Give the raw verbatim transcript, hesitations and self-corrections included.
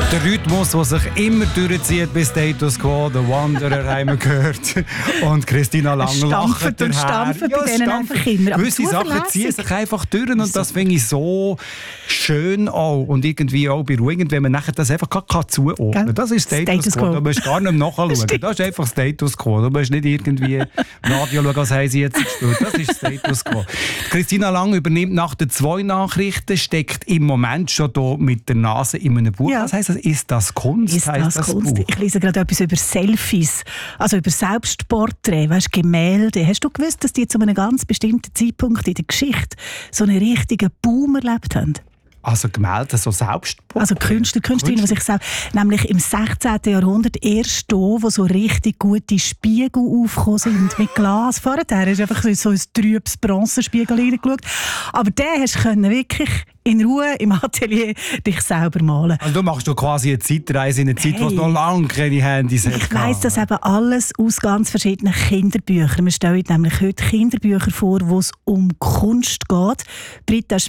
Der Rhythmus, der sich immer durchzieht bis Status Quo, The Wanderer haben wir gehört. Und Christina Lang lacht und stampfen bei denen einfach immer. Aber gewisse Sachen ziehen sich einfach durch und das finde ich so schön auch und irgendwie auch beruhigend, wenn man nachher das einfach kann zuordnen kann. Das ist Status, Status Quo. Du musst gar nicht nachschauen. Das ist einfach Status Quo. Du musst nicht irgendwie im Radio schauen, was haben sie jetzt gespielt. Das ist Status Quo. Christina Lang übernimmt nach den zwei Nachrichten, steckt im Moment schon hier mit der Nase in einem Buch. Ja. Was heisst das? Ist das Kunst? Ist das, das Kunst? Buch? Ich lese gerade etwas über Selfies, also über Selbstporträts, weißt, Gemälde. Hast du gewusst, dass die zu einem ganz bestimmten Zeitpunkt in der Geschichte so einen richtigen Boom erlebt haben? Also Gemälde, so Selbstporträts? Also Künstler, Künstlerinnen, was ich sage, nämlich im sechzehnten Jahrhundert erst da, wo so richtig gute Spiegel aufgekommen sind mit Glas. Vorher hast du einfach so ein trübes Bronzenspiegel reingeschaut. Aber den hast du wirklich in Ruhe im Atelier dich selber malen. Also du machst du quasi eine Zeitreise in eine Zeit, hey, wo es noch lange keine Handys hat. Ich weiss das eben alles aus ganz verschiedenen Kinderbüchern. Wir stellen nämlich heute Kinderbücher vor, wo es um Kunst geht. Britta